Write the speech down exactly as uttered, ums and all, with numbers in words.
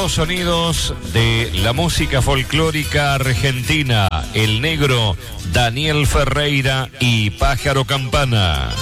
nuevos sonidos de la música folclórica argentina, el negro Daniel Ferreira y Pájaro Campana.